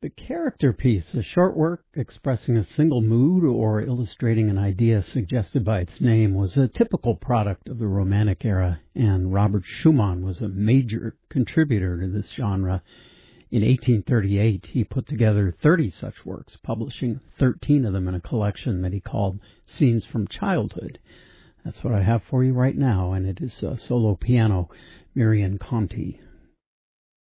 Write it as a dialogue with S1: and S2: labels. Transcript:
S1: The character piece, a short work expressing a single mood or illustrating an idea suggested by its name, was a typical product of the Romantic era, and Robert Schumann was a major contributor to this genre. In 1838, he put together 30 such works, publishing 13 of them in a collection that he called Scenes from Childhood. That's what I have for you right now, and it is solo piano, Marion Conti.